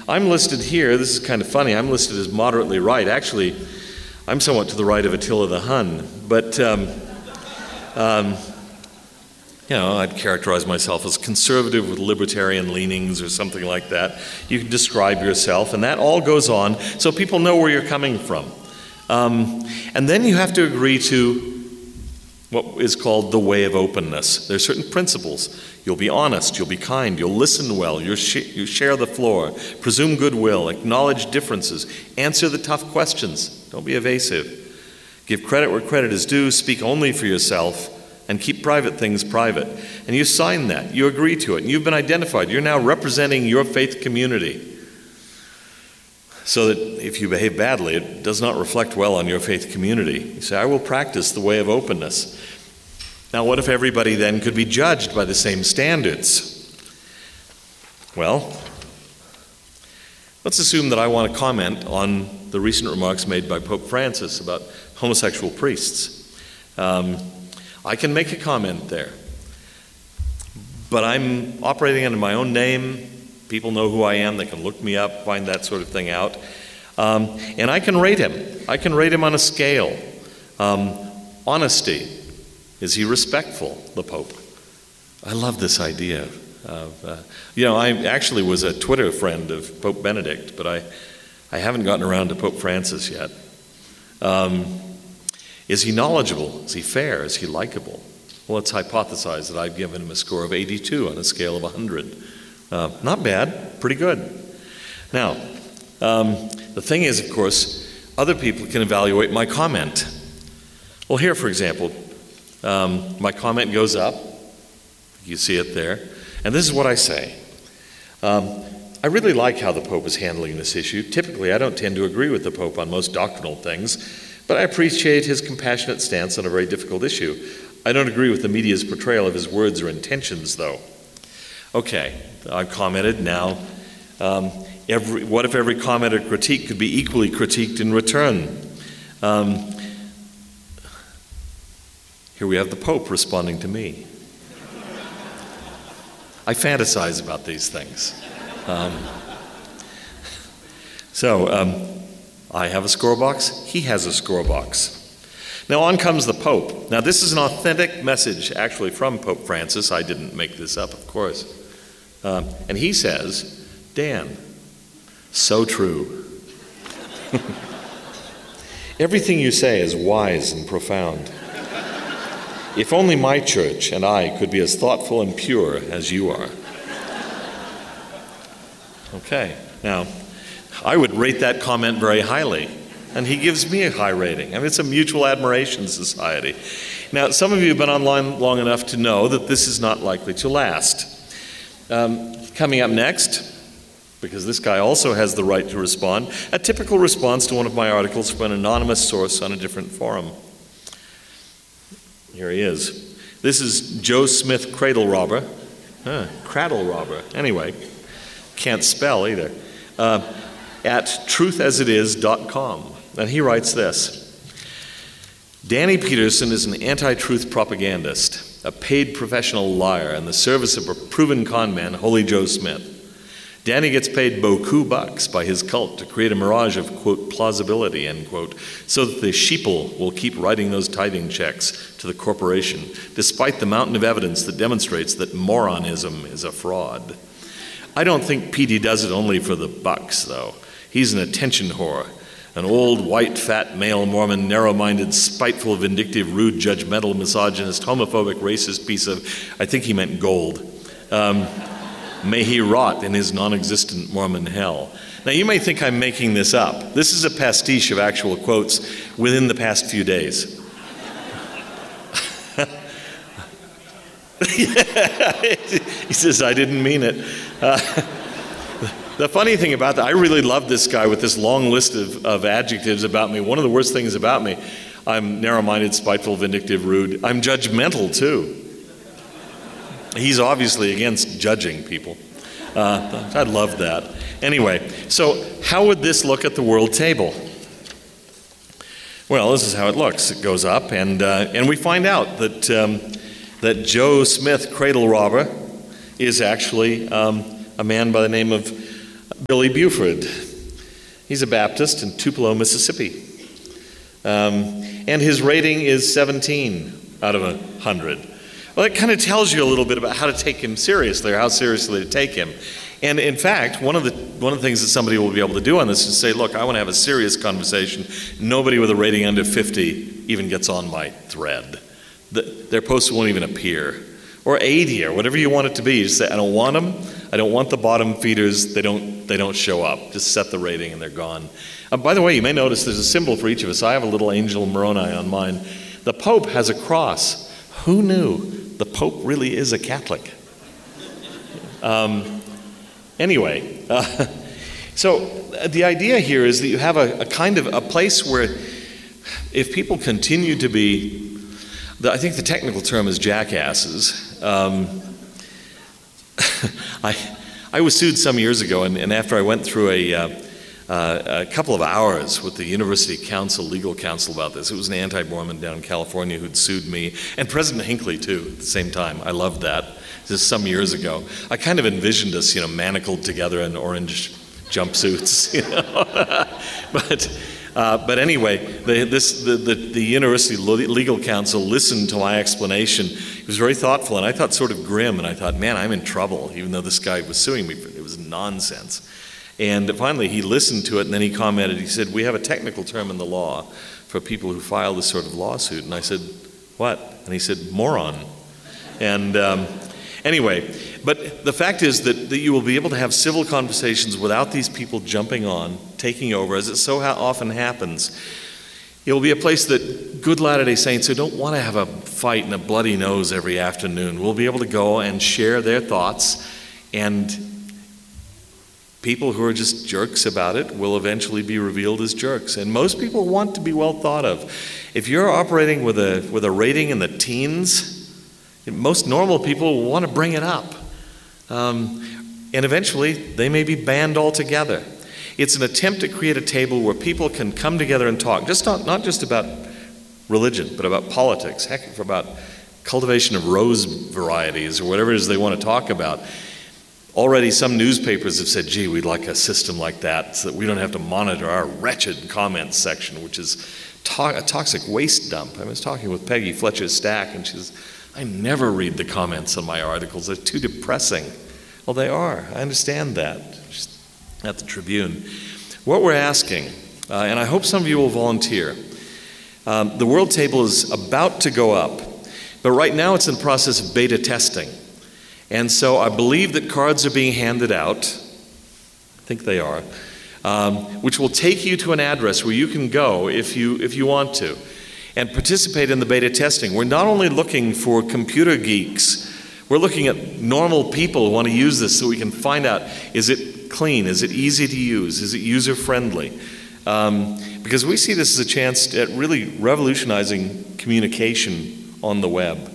I'm listed here, this is kind of funny, I'm listed as moderately right. Actually, I'm somewhat to the right of Attila the Hun, but I'd characterize myself as conservative with libertarian leanings or something like that. You can describe yourself, and that all goes on so people know where you're coming from. And then you have to agree to what is called the way of openness. There are certain principles. You'll be honest, you'll be kind, you'll listen well, you share the floor, presume goodwill, acknowledge differences, answer the tough questions, don't be evasive, give credit where credit is due, speak only for yourself, and keep private things private. And you sign that, you agree to it, and you've been identified. You're now representing your faith community. So that if you behave badly, it does not reflect well on your faith community. You say, I will practice the way of openness. Now, what if everybody then could be judged by the same standards? Well, let's assume that I want to comment on the recent remarks made by Pope Francis about homosexual priests. I can make a comment there, but I'm operating under my own name. People know who I am. They can look me up, find that sort of thing out. And I can rate him. I can rate him on a scale. Honesty. Is he respectful, the Pope? I love this idea. I actually was a Twitter friend of Pope Benedict, but I haven't gotten around to Pope Francis yet. Is he knowledgeable? Is he fair? Is he likable? Well, let's hypothesize that I've given him a score of 82 on a scale of 100. Not bad, pretty good. Now, the thing is, of course, other people can evaluate my comment. Well, here, for example, my comment goes up. You see it there. And this is what I say. I really like how the Pope is handling this issue. Typically, I don't tend to agree with the Pope on most doctrinal things, but I appreciate his compassionate stance on a very difficult issue. I don't agree with the media's portrayal of his words or intentions, though. Okay, I've commented. Now, what if every comment or critique could be equally critiqued in return? Here we have the Pope responding to me. I fantasize about these things. I have a score box. He has a score box. Now on comes the Pope. Now this is an authentic message actually from Pope Francis. I didn't make this up, of course. And he says, Dan, so true. Everything you say is wise and profound. If only my church and I could be as thoughtful and pure as you are. Okay, now, I would rate that comment very highly, and he gives me a high rating. I mean, it's a mutual admiration society. Now, some of you have been online long enough to know that this is not likely to last. Coming up next, because this guy also has the right to respond, a typical response to one of my articles from an anonymous source on a different forum. Here he is. This is Joe Smith Cradle Robber. Cradle Robber. Anyway, can't spell either. At truthasit.com. And he writes this. Danny Peterson is an anti-truth propagandist, a paid professional liar in the service of a proven con man, Holy Joe Smith. Danny gets paid beaucoup bucks by his cult to create a mirage of, quote, plausibility, end quote, so that the sheeple will keep writing those tithing checks to the corporation, despite the mountain of evidence that demonstrates that moronism is a fraud. I don't think Petey does it only for the bucks, though. He's an attention whore, an old, white, fat, male Mormon, narrow-minded, spiteful, vindictive, rude, judgmental, misogynist, homophobic, racist piece of, I think he meant gold. May he rot in his non-existent Mormon hell. Now, you may think I'm making this up. This is a pastiche of actual quotes within the past few days. He says, I didn't mean it. The funny thing about that, I really love this guy with this long list of adjectives about me. One of the worst things about me, I'm narrow-minded, spiteful, vindictive, rude. I'm judgmental, too. He's obviously against judging people. I love that. Anyway, so how would this look at the world table? Well, this is how it looks. It goes up, and we find out that Joe Smith, Cradle Robber, is actually a man by the name of Billy Buford. He's a Baptist in Tupelo, Mississippi. And his rating is 17 out of 100. Well, that kind of tells you a little bit about how to take him seriously, or how seriously to take him. And in fact, one of the things that somebody will be able to do on this is say, look, I want to have a serious conversation. Nobody with a rating under 50 even gets on my thread. Their posts won't even appear. Or 80, or whatever you want it to be. You just say, I don't want them. I don't want the bottom feeders. They don't show up. Just set the rating and they're gone. By the way, you may notice there's a symbol for each of us. I have a little angel Moroni on mine. The Pope has a cross. Who knew? The Pope really is a Catholic. Anyway, so the idea here is that you have a kind of a place where if people continue to be, I think the technical term is jackasses. I was sued some years ago, and after I went through a couple of hours with the University Council, legal counsel about this, it was an anti-Mormon down in California who'd sued me, and President Hinckley too at the same time. I loved that. This some years ago. I kind of envisioned us, manacled together in orange jumpsuits, But anyway, the University Legal Counsel listened to my explanation. He was very thoughtful, and I thought sort of grim, and I thought, man, I'm in trouble, even though this guy was suing me. It was nonsense. And finally, he listened to it, and then he commented, he said, we have a technical term in the law for people who file this sort of lawsuit. And I said, what? And he said, moron. And anyway, but the fact is that you will be able to have civil conversations without these people jumping on, taking over, as it so often happens. It will be a place that good Latter-day Saints who don't want to have a fight and a bloody nose every afternoon will be able to go and share their thoughts, and people who are just jerks about it will eventually be revealed as jerks. And most people want to be well thought of. If you're operating with a rating in the teens, most normal people will want to bring it up. And eventually, they may be banned altogether. It's an attempt to create a table where people can come together and talk, not just about religion, but about politics, heck, about cultivation of rose varieties or whatever it is they want to talk about. Already some newspapers have said, gee, we'd like a system like that so that we don't have to monitor our wretched comments section, which is a toxic waste dump. I was talking with Peggy Fletcher-Stack, and she says, I never read the comments on my articles. They're too depressing. Well, they are. I understand that. Just at the Tribune. What we're asking, and I hope some of you will volunteer, the World Table is about to go up, but right now it's in the process of beta testing. And so I believe that cards are being handed out, I think they are, which will take you to an address where you can go if you want to, and participate in the beta testing. We're not only looking for computer geeks, we're looking at normal people who want to use this so we can find out, is it clean? Is it easy to use? Is it user-friendly? Because we see this as a chance at really revolutionizing communication on the web.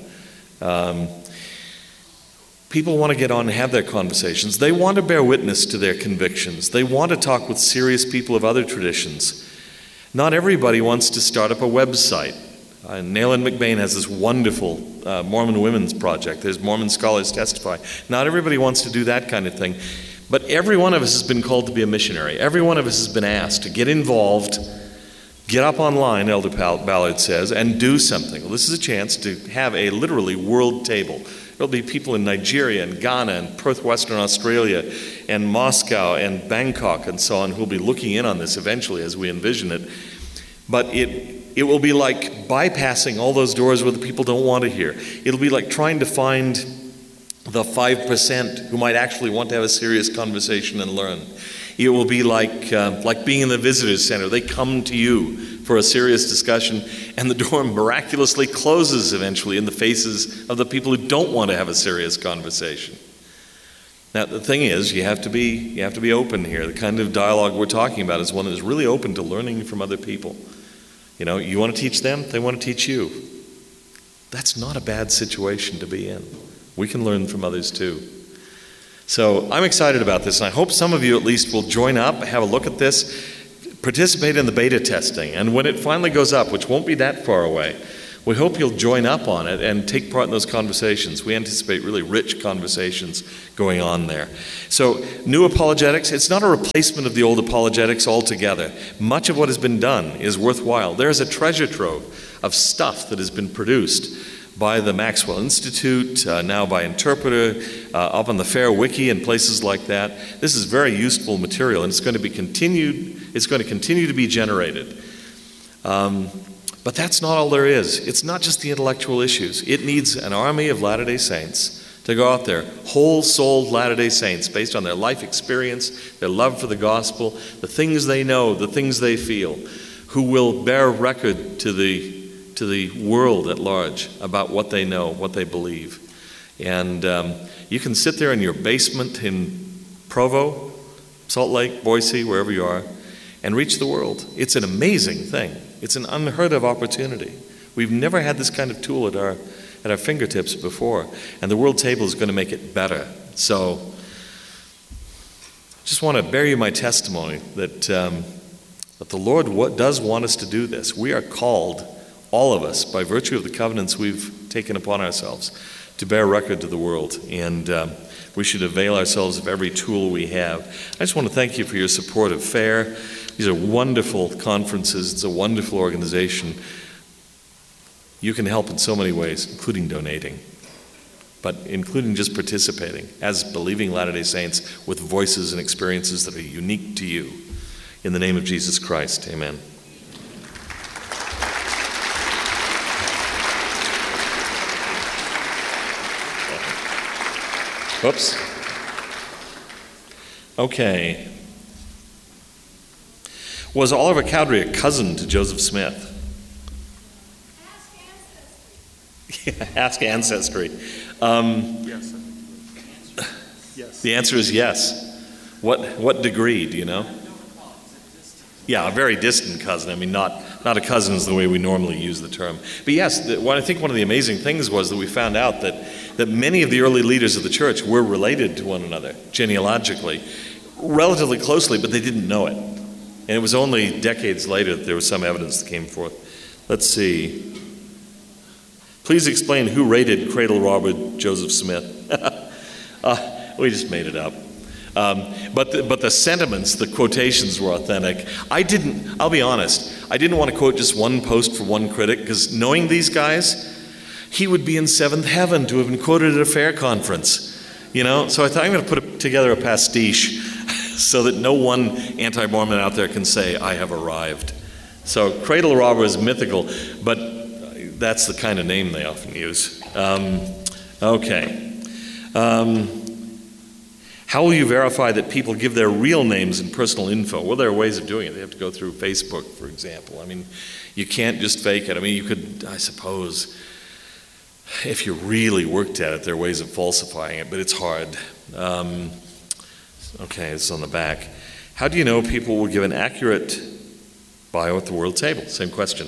People want to get on and have their conversations. They want to bear witness to their convictions. They want to talk with serious people of other traditions. Not everybody wants to start up a website. Nayland McBain has this wonderful Mormon Women's Project. There's Mormon Scholars Testify. Not everybody wants to do that kind of thing. But every one of us has been called to be a missionary. Every one of us has been asked to get involved, get up online, Elder Ballard says, and do something. Well, this is a chance to have a literally world table. There'll be people in Nigeria and Ghana and Perth, Western Australia and Moscow and Bangkok and so on who will be looking in on this eventually as we envision it. But it will be like bypassing all those doors where the people don't want to hear. It'll be like trying to find the 5% who might actually want to have a serious conversation and learn. It will be like being in the visitors center. They come to you for a serious discussion, and the door miraculously closes eventually in the faces of the people who don't want to have a serious conversation. Now, the thing is, you have to be open here. The kind of dialogue we're talking about is one that is really open to learning from other people. You want to teach them, they want to teach you. That's not a bad situation to be in. We can learn from others too. So I'm excited about this, and I hope some of you at least will join up, have a look at this, participate in the beta testing, and when it finally goes up, which won't be that far away, We hope you'll join up on it and take part in those conversations. We anticipate really rich conversations going on there. So, new apologetics, it's not a replacement of the old apologetics altogether. Much of what has been done is worthwhile. There is a treasure trove of stuff that has been produced by the Maxwell Institute, now by Interpreter, up on the Fair Wiki and places like that. This is very useful material, and it's going to continue to be generated. But that's not all there is. It's not just the intellectual issues. It needs an army of Latter-day Saints to go out there, whole-souled Latter-day Saints, based on their life experience, their love for the gospel, the things they know, the things they feel, who will bear record to the world at large about what they know, what they believe. And you can sit there in your basement in Provo, Salt Lake, Boise, wherever you are, and reach the world. It's an amazing thing. It's an unheard of opportunity. We've never had this kind of tool at our fingertips before, and the World Table is going to make it better. So, I just want to bear you my testimony that the Lord does want us to do this. We are called, all of us, by virtue of the covenants we've taken upon ourselves, to bear record to the world, and we should avail ourselves of every tool we have. I just want to thank you for your support of FAIR. These are wonderful conferences. It's a wonderful organization. You can help in so many ways, including donating, but including just participating as believing Latter-day Saints with voices and experiences that are unique to you. In the name of Jesus Christ, amen. Whoops. Okay. Was Oliver Cowdery a cousin to Joseph Smith? Ask Ancestry. Yes. Yes. The answer is yes. What degree, do you know? Yeah, a very distant cousin. I mean, not a cousin is the way we normally use the term. But yes, I think one of the amazing things was that we found out that many of the early leaders of the church were related to one another, genealogically, relatively closely, but they didn't know it. And it was only decades later that there was some evidence that came forth. Let's see. Please explain who raided cradle robber Joseph Smith. We just made it up. But the sentiments, the quotations were authentic. I'll be honest, I didn't want to quote just one post for one critic, because knowing these guys, he would be in seventh heaven to have been quoted at a fair conference. So I thought I'm going to put together a pastiche so that no one anti-Mormon out there can say, I have arrived. So cradle robber is mythical, but that's the kind of name they often use. Okay. How will you verify that people give their real names and personal info? Well, there are ways of doing it. They have to go through Facebook, for example. I mean, you can't just fake it. I mean, you could, I suppose, if you really worked at it, there are ways of falsifying it, but it's hard. Okay, it's on the back. How do you know people will give an accurate bio at the World Table? Same question.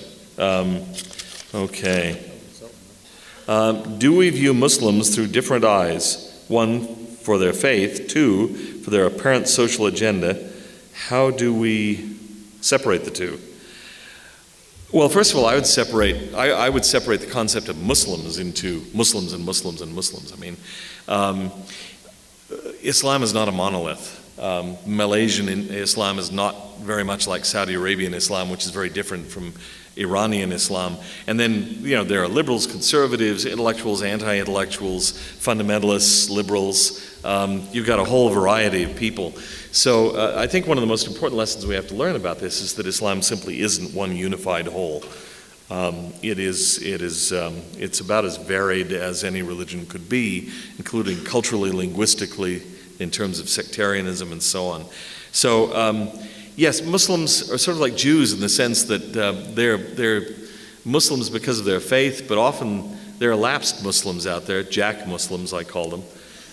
Okay. Do we view Muslims through different eyes? One, for their faith. Two, for their apparent social agenda. How do we separate the two? Well, first of all, I would separate the concept of Muslims into Muslims and Muslims and Muslims. I mean, Islam is not a monolith. Malaysian Islam is not very much like Saudi Arabian Islam, which is very different from Iranian Islam. And then, there are liberals, conservatives, intellectuals, anti-intellectuals, fundamentalists, liberals. You've got a whole variety of people. So I think one of the most important lessons we have to learn about this is that Islam simply isn't one unified whole. It's about as varied as any religion could be, including culturally, linguistically, in terms of sectarianism and so on. So, yes, Muslims are sort of like Jews in the sense that they're Muslims because of their faith, but often there are lapsed Muslims out there, Jack Muslims, I call them.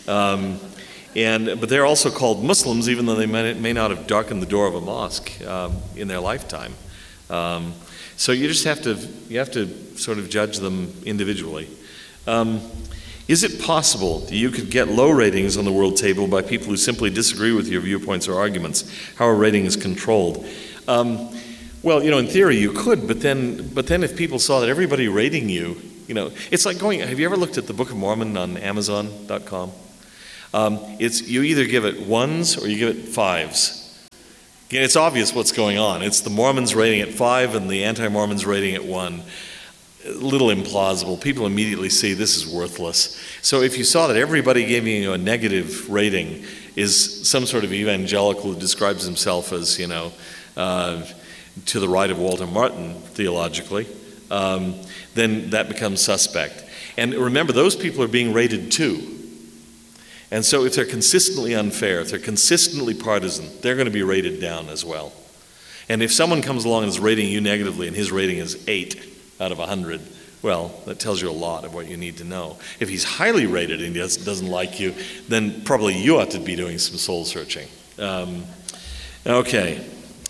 But they're also called Muslims, even though they may not have darkened the door of a mosque in their lifetime. So you just have to sort of judge them individually. Is it possible that you could get low ratings on the World Table by people who simply disagree with your viewpoints or arguments? How are ratings controlled? Well, in theory you could, but then if people saw that everybody rating you, it's like have you ever looked at the Book of Mormon on Amazon.com? You either give it 1s or you give it 5s. Again, it's obvious what's going on. It's the Mormons rating it 5 and the anti-Mormons rating it 1. A little implausible. People immediately see this is worthless. So if you saw that everybody giving you a negative rating is some sort of evangelical who describes himself as, to the right of Walter Martin theologically, then that becomes suspect. And remember, those people are being rated too. And so if they're consistently unfair, if they're consistently partisan, they're going to be rated down as well. And if someone comes along and is rating you negatively and his rating is 8 out of 100, well, that tells you a lot of what you need to know. If he's highly rated and he doesn't like you, then probably you ought to be doing some soul searching. Okay.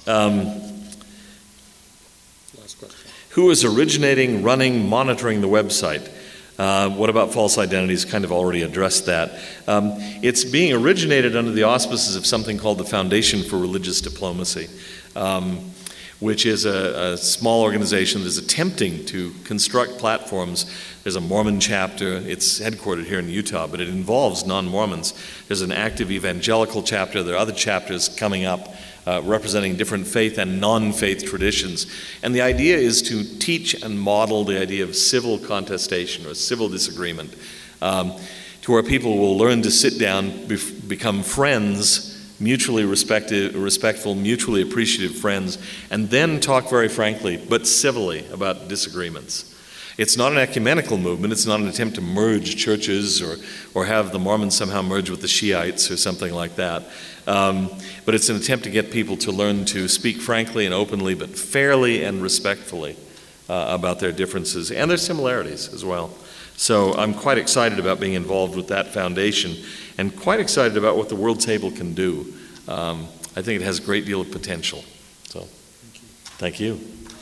Last question. Who is originating, running, monitoring the website? What about false identities? Kind of already addressed that. It's being originated under the auspices of something called the Foundation for Religious Diplomacy, which is a small organization that is attempting to construct platforms. There's a Mormon chapter. It's headquartered here in Utah, but it involves non-Mormons. There's an active evangelical chapter. There are other chapters coming up representing different faith and non-faith traditions. And the idea is to teach and model the idea of civil contestation or civil disagreement, to where people will learn to sit down, become friends, mutually respectful, mutually appreciative friends, and then talk very frankly, but civilly, about disagreements. It's not an ecumenical movement. It's not an attempt to merge churches or have the Mormons somehow merge with the Shiites or something like that. But it's an attempt to get people to learn to speak frankly and openly, but fairly and respectfully about their differences and their similarities as well. So I'm quite excited about being involved with that foundation and quite excited about what the World Table can do. I think it has a great deal of potential. So, thank you.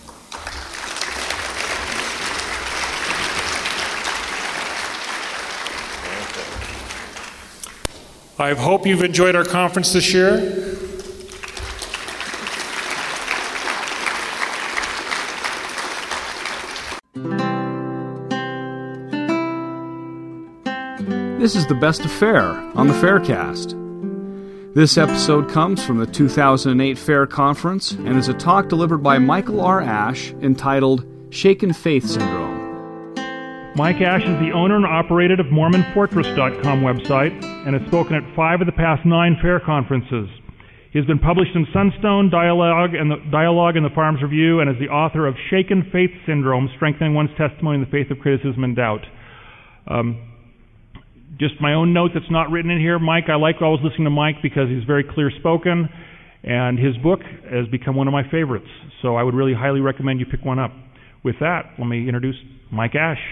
I hope you've enjoyed our conference this year. This is the Best of Fair on the Faircast. This episode comes from the 2008 Fair Conference and is a talk delivered by Michael R. Ash entitled Shaken Faith Syndrome. Mike Ash is the owner and operator of MormonFortress.com website and has spoken at 5 of the past 9 fair conferences. He has been published in Sunstone, Dialogue, and the Farms Review, and is the author of Shaken Faith Syndrome, Strengthening One's Testimony in the Face of Criticism and Doubt. Just my own note that's not written in here. Mike, I like always listening to Mike because he's very clear-spoken, and his book has become one of my favorites. So I would really highly recommend you pick one up. With that, let me introduce Mike Ash.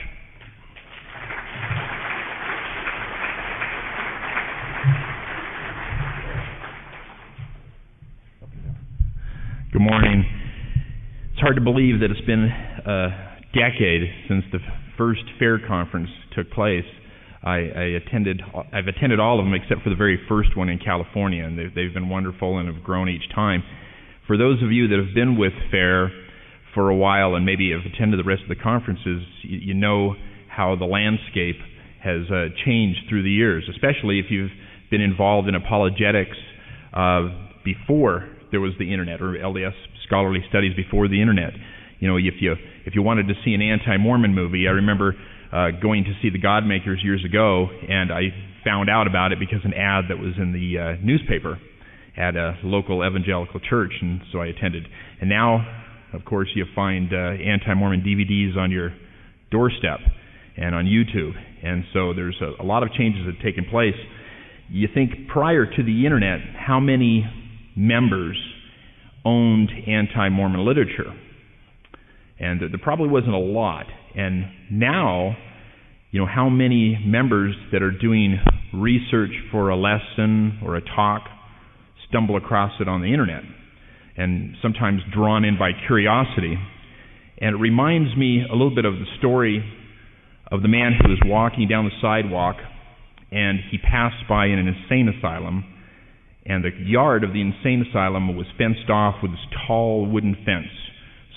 Good morning. It's hard to believe that it's been a decade since the first fair conference took place. I've attended all of them except for the very first one in California, and they've been wonderful and have grown each time. For those of you that have been with fair for a while and maybe have attended the rest of the conferences, you know how the landscape has changed through the years, especially if you've been involved in apologetics before there was the internet, or LDS scholarly studies before the internet. You know, if you wanted to see an anti-Mormon movie, I remember going to see The Godmakers years ago, and I found out about it because an ad that was in the newspaper at a local evangelical church, and so I attended. And now, of course, you find anti-Mormon DVDs on your doorstep and on YouTube, and so there's a lot of changes that have taken place. You think prior to the internet, how many members owned anti-Mormon literature? And there probably wasn't a lot. And now, you know, how many members that are doing research for a lesson or a talk stumble across it on the internet, and sometimes drawn in by curiosity. And it reminds me a little bit of the story of the man who was walking down the sidewalk, and he passed by an insane asylum, and the yard of the insane asylum was fenced off with this tall wooden fence.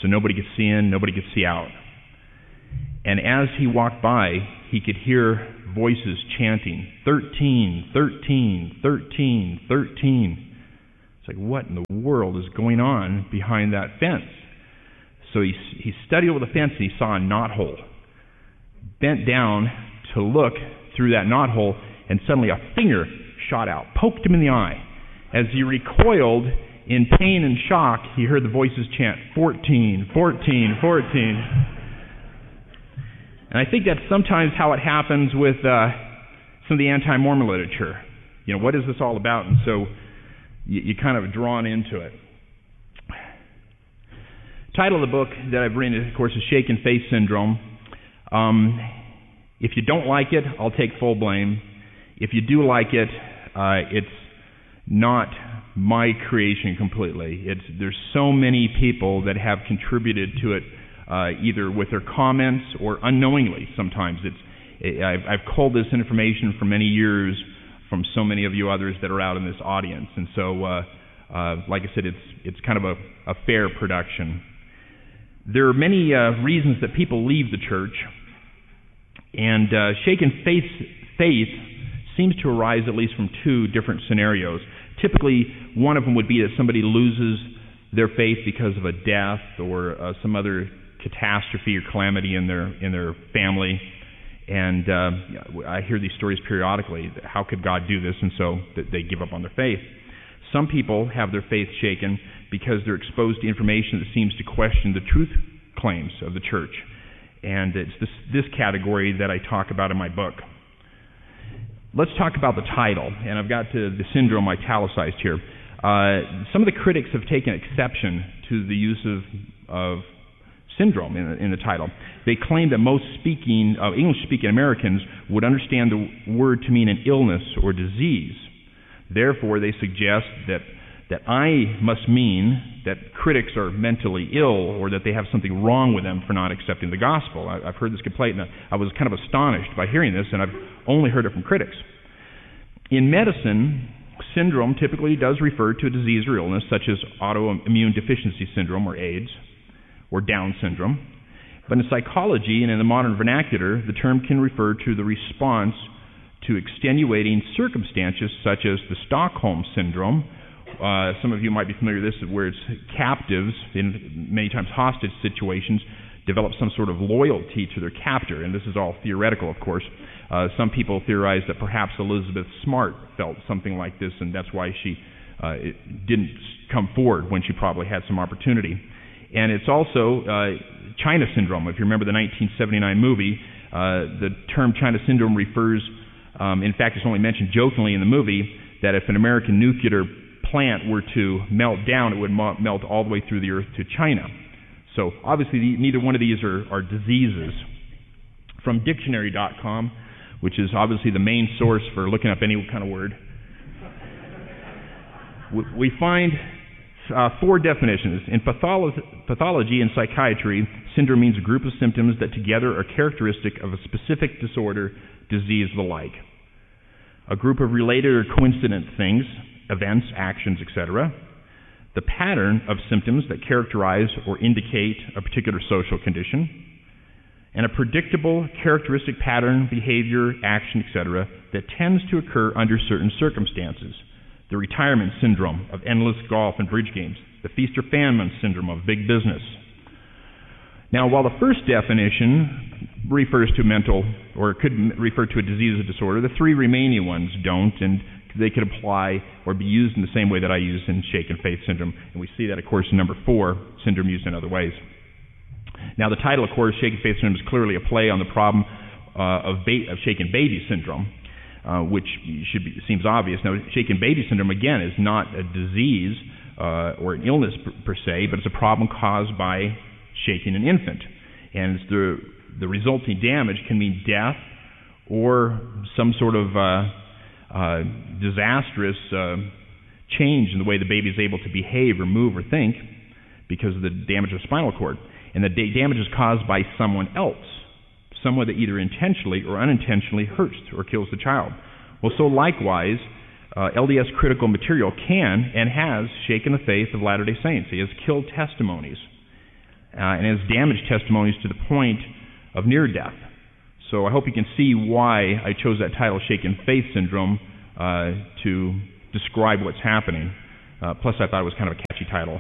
so nobody could see in, nobody could see out. And as he walked by, he could hear voices chanting, 13, 13, 13, 13. It's like, what in the world is going on behind that fence? So he studied over the fence and he saw a knothole. Bent down to look through that knothole, and suddenly a finger shot out, poked him in the eye. As he recoiled in pain and shock, he heard the voices chant, 14, 14, 14. And I think that's sometimes how it happens with some of the anti-Mormon literature. You know, what is this all about? And so you're kind of drawn into it. Title of the book that I've written, of course, is Shaken Faith Syndrome. If you don't like it, I'll take full blame. If you do like it, it's not my creation completely. There's so many people that have contributed to it, either with their comments or unknowingly. Sometimes I've culled this information for many years from so many of you others that are out in this audience, and so, like I said, it's kind of a fair production. There are many reasons that people leave the church, and shaken faith seems to arise at least from two different scenarios. Typically, one of them would be that somebody loses their faith because of a death or some other catastrophe or calamity in their family. And I hear these stories periodically. How could God do this? And so they give up on their faith. Some people have their faith shaken because they're exposed to information that seems to question the truth claims of the church. And it's this category that I talk about in my book. Let's talk about the title. And I've got the syndrome italicized here. Some of the critics have taken exception to the use of syndrome in the title. They claim that most English-speaking Americans would understand the word to mean an illness or disease. Therefore, they suggest that I must mean that critics are mentally ill or that they have something wrong with them for not accepting the gospel. I've heard this complaint, and I was kind of astonished by hearing this, and I've only heard it from critics. In medicine, syndrome typically does refer to a disease or illness such as autoimmune deficiency syndrome or AIDS or Down syndrome. But in psychology and in the modern vernacular, the term can refer to the response to extenuating circumstances such as the Stockholm syndrome. Some of you might be familiar with this, where it's captives, in many times hostage situations, develop some sort of loyalty to their captor. And this is all theoretical, of course. Some people theorize that perhaps Elizabeth Smart felt something like this, and that's why she didn't come forward when she probably had some opportunity. And it's also China syndrome. If you remember the 1979 movie, the term China syndrome refers, in fact, it's only mentioned jokingly in the movie, that if an American nuclear plant were to melt down, it would melt all the way through the earth to China. So obviously neither one of these are diseases. From dictionary.com, which is obviously the main source for looking up any kind of word, we find 4 definitions. In pathology and psychiatry, syndrome means a group of symptoms that together are characteristic of a specific disorder, disease, the like. A group of related or coincident things, events, actions, etc. The pattern of symptoms that characterize or indicate a particular social condition. And a predictable, characteristic pattern, behavior, action, etc. that tends to occur under certain circumstances. The retirement syndrome of endless golf and bridge games. The feast-or-famine syndrome of big business. Now, while the first definition refers to mental, or could refer to a disease or disorder, the 3 remaining ones don't, and they could apply or be used in the same way that I use in shaken faith syndrome. And we see that, of course, in number 4, syndrome used in other ways. Now, the title, of course, shaken faith syndrome, is clearly a play on the problem of shaken baby syndrome, which seems obvious. Now, shaken baby syndrome, again, is not a disease or an illness per se, but it's a problem caused by shaking an infant. And it's the resulting damage can mean death or some sort of disastrous change in the way the baby is able to behave or move or think because of the damage of the spinal cord. And the damage is caused by someone else, someone that either intentionally or unintentionally hurts or kills the child. Well, so likewise, LDS critical material can and has shaken the faith of Latter-day Saints. He has killed testimonies. and has damaged testimonies to the point of near death. So I hope you can see why I chose that title, Shaken Faith Syndrome, to describe what's happening. Plus, I thought it was kind of a catchy title.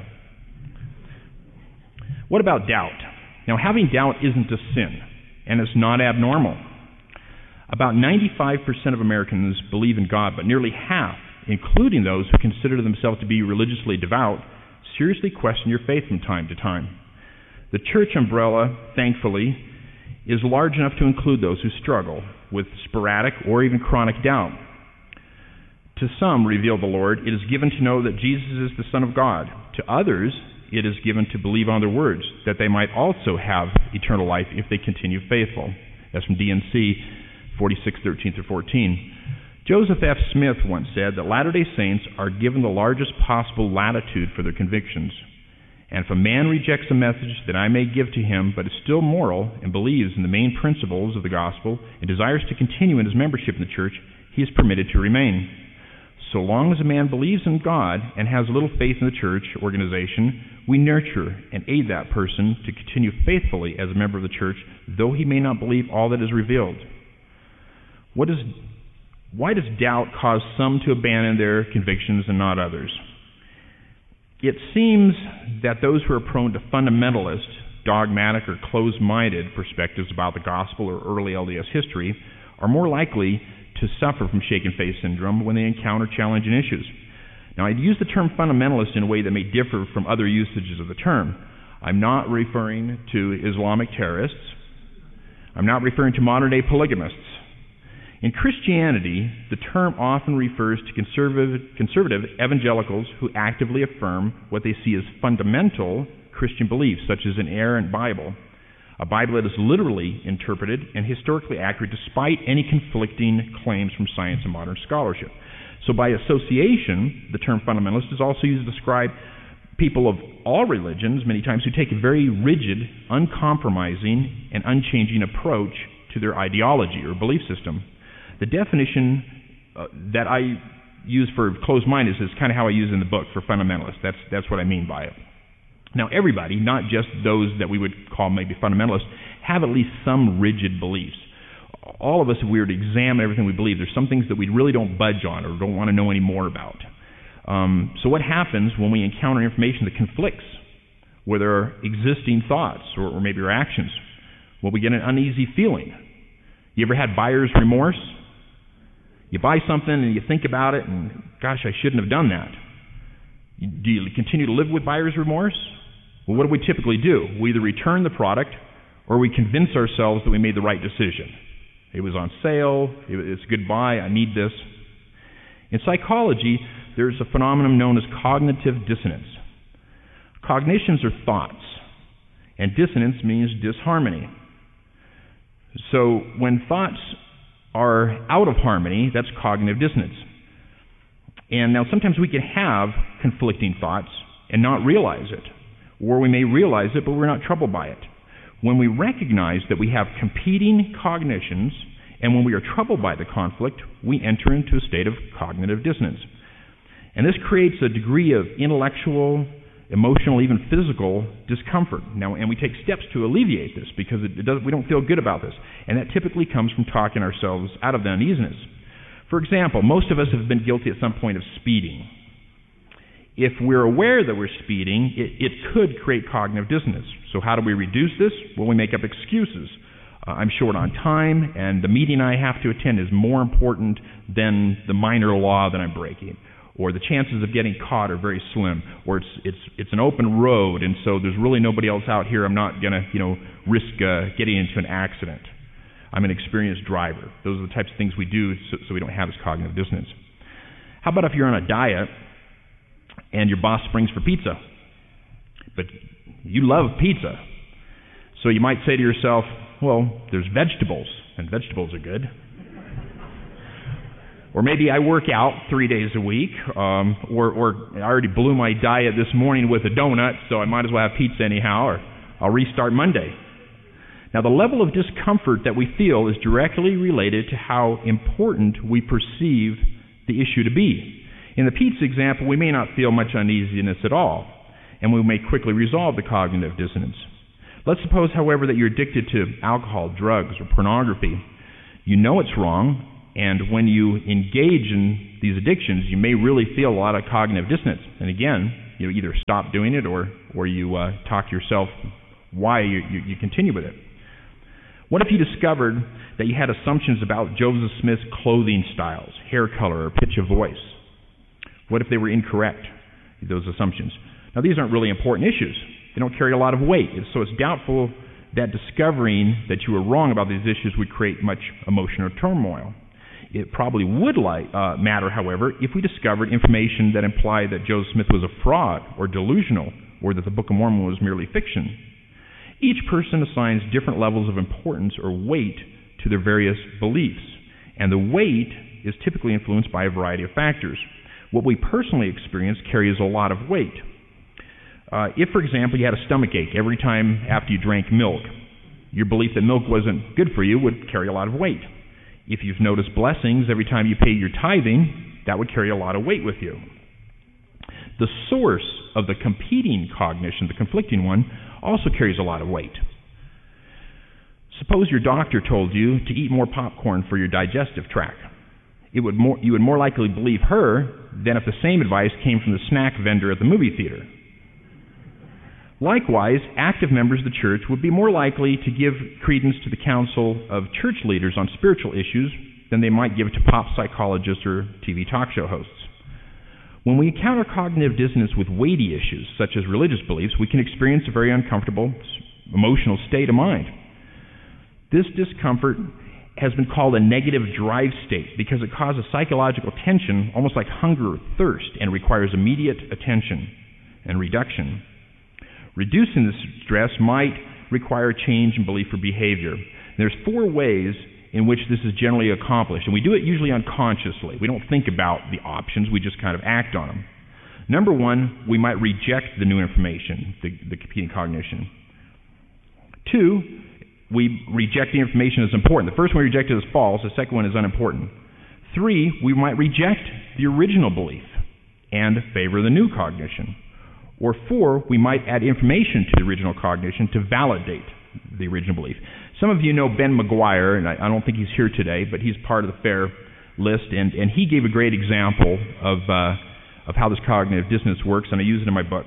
What about doubt? Now, having doubt isn't a sin, and it's not abnormal. About 95% of Americans believe in God, but nearly half, including those who consider themselves to be religiously devout, seriously question your faith from time to time. The church umbrella, thankfully, is large enough to include those who struggle with sporadic or even chronic doubt. To some, revealed the Lord, it is given to know that Jesus is the Son of God. To others, it is given to believe on their words, that they might also have eternal life if they continue faithful. That's from D&C 46:13-14. Joseph F. Smith once said that Latter-day Saints are given the largest possible latitude for their convictions. And if a man rejects a message that I may give to him, but is still moral and believes in the main principles of the gospel and desires to continue in his membership in the church, he is permitted to remain. So long as a man believes in God and has little faith in the church organization, we nurture and aid that person to continue faithfully as a member of the church, though he may not believe all that is revealed. Why does doubt cause some to abandon their convictions and not others? It seems that those who are prone to fundamentalist, dogmatic, or closed-minded perspectives about the gospel or early LDS history are more likely to suffer from shaken faith syndrome when they encounter challenging issues. Now, I'd use the term fundamentalist in a way that may differ from other usages of the term. I'm not referring to Islamic terrorists. I'm not referring to modern-day polygamists. In Christianity, the term often refers to conservative evangelicals who actively affirm what they see as fundamental Christian beliefs, such as an inerrant Bible, a Bible that is literally interpreted and historically accurate despite any conflicting claims from science and modern scholarship. So by association, the term fundamentalist is also used to describe people of all religions, many times, who take a very rigid, uncompromising, and unchanging approach to their ideology or belief system. The definition that I use for closed-minded is kind of how I use in the book for fundamentalist. That's what I mean by it. Now, everybody, not just those that we would call maybe fundamentalists, have at least some rigid beliefs. All of us, if we were to examine everything we believe, there's some things that we really don't budge on or don't want to know any more about. So what happens when we encounter information that conflicts with our existing thoughts or maybe our actions? Well, we get an uneasy feeling. You ever had buyer's remorse? You buy something and you think about it and, gosh, I shouldn't have done that. Do you continue to live with buyer's remorse? Well, what do we typically do? We either return the product or we convince ourselves that we made the right decision. It was on sale, it's a good buy, I need this. In psychology, there's a phenomenon known as cognitive dissonance. Cognitions are thoughts, and dissonance means disharmony. So when thoughts are out of harmony, that's cognitive dissonance. And now sometimes we can have conflicting thoughts and not realize it. Or we may realize it, but we're not troubled by it. When we recognize that we have competing cognitions, and when we are troubled by the conflict, we enter into a state of cognitive dissonance. And this creates a degree of intellectual, emotional, even physical discomfort. Now, and we take steps to alleviate this because we don't feel good about this. And that typically comes from talking ourselves out of the uneasiness. For example, most of us have been guilty at some point of speeding. If we're aware that we're speeding, it could create cognitive dissonance. So how do we reduce this? Well, we make up excuses. I'm short on time, and the meeting I have to attend is more important than the minor law that I'm breaking. Or the chances of getting caught are very slim. Or it's an open road, and so there's really nobody else out here. I'm not going to risk getting into an accident. I'm an experienced driver. Those are the types of things we do so we don't have this cognitive dissonance. How about if you're on a diet and your boss springs for pizza? But you love pizza. So you might say to yourself, well, there's vegetables, and vegetables are good. Or maybe I work out 3 days a week, or I already blew my diet this morning with a donut, so I might as well have pizza anyhow, or I'll restart Monday. Now, the level of discomfort that we feel is directly related to how important we perceive the issue to be. In the pizza example, we may not feel much uneasiness at all, and we may quickly resolve the cognitive dissonance. Let's suppose, however, that you're addicted to alcohol, drugs, or pornography. You know it's wrong, and when you engage in these addictions, you may really feel a lot of cognitive dissonance. And again, you either stop doing it or you talk yourself why you continue with it. What if you discovered that you had assumptions about Joseph Smith's clothing styles, hair color, or pitch of voice? What if they were incorrect, those assumptions? Now, these aren't really important issues. They don't carry a lot of weight, so it's doubtful that discovering that you were wrong about these issues would create much emotional turmoil. It probably would matter, however, if we discovered information that implied that Joseph Smith was a fraud or delusional, or that the Book of Mormon was merely fiction. Each person assigns different levels of importance or weight to their various beliefs, and the weight is typically influenced by a variety of factors. What we personally experience carries a lot of weight. If, for example, you had a stomach ache every time after you drank milk, your belief that milk wasn't good for you would carry a lot of weight. If you've noticed blessings every time you pay your tithing, that would carry a lot of weight with you. The source of the competing cognition, the conflicting one, also carries a lot of weight. Suppose your doctor told you to eat more popcorn for your digestive tract. You would more likely believe her than if the same advice came from the snack vendor at the movie theater. Likewise, active members of the church would be more likely to give credence to the counsel of church leaders on spiritual issues than they might give to pop psychologists or TV talk show hosts. When we encounter cognitive dissonance with weighty issues, such as religious beliefs, we can experience a very uncomfortable emotional state of mind. This discomfort has been called a negative drive state because it causes psychological tension, almost like hunger or thirst, and requires immediate attention and reduction. Reducing this stress might require a change in belief or behavior. There's 4 ways in which this is generally accomplished, and we do it usually unconsciously. We don't think about the options, we just kind of act on them. Number 1, we might reject the new information, the competing cognition. 2, we reject the information as important. The first one we rejected as false, the second one is unimportant. 3, we might reject the original belief and favor the new cognition. Or 4, we might add information to the original cognition to validate the original belief. Some of you know Ben McGuire, and I don't think he's here today, but he's part of the FAIR list, and he gave a great example of how this cognitive dissonance works, and I use it in my book.